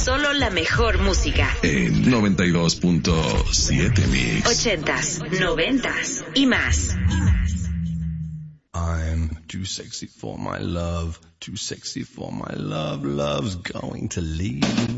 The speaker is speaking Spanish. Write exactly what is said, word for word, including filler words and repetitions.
Solo la mejor música. En noventa y dos punto siete Mix. Ochentas, noventas y más. I'm too sexy for my love, too sexy for my love, love's going to leave.